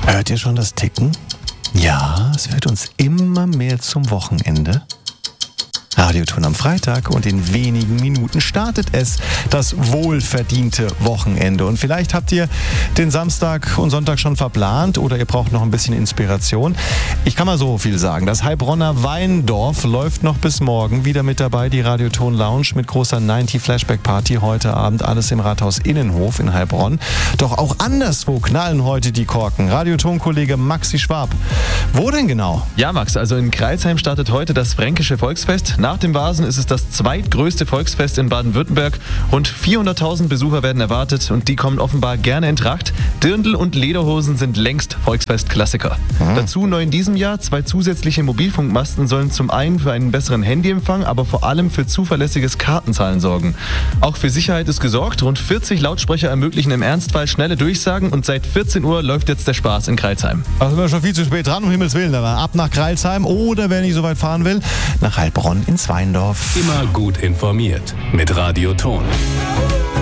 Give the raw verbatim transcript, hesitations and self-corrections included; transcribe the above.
Hört ihr schon das Ticken? Ja, es wird uns immer mehr zum Wochenende. Radioton am Freitag und in wenigen Minuten startet es, das wohlverdiente Wochenende. Und vielleicht habt ihr den Samstag und Sonntag schon verplant oder ihr braucht noch ein bisschen Inspiration. Ich kann mal so viel sagen, das Heilbronner Weindorf läuft noch bis morgen. Wieder mit dabei die Radioton Lounge mit großer neunzig Flashback Party heute Abend. Alles im Rathaus Innenhof in Heilbronn. Doch auch anderswo knallen heute die Korken. Radioton-Kollege Maxi Schwab. Wo denn genau? Ja, Max, also in Crailsheim startet heute das Fränkische Volksfest. Nach dem Vasen ist es das zweitgrößte Volksfest in Baden-Württemberg. Rund vierhunderttausend Besucher werden erwartet und die kommen offenbar gerne in Tracht. Dirndl und Lederhosen sind längst Volksfest-Klassiker. Mhm. Dazu neu in diesem Jahr zwei zusätzliche Mobilfunkmasten sollen zum einen für einen besseren Handyempfang, aber vor allem für zuverlässiges Kartenzahlen sorgen. Auch für Sicherheit ist gesorgt. Rund vierzig Lautsprecher ermöglichen im Ernstfall schnelle Durchsagen und seit vierzehn Uhr läuft jetzt der Spaß in Crailsheim. Also sind wir schon viel zu spät dran, um Himmels Willen. Aber ab nach Crailsheim oder, wer nicht so weit fahren will, nach Heilbronn ins Weindorf. Immer gut informiert mit Radioton.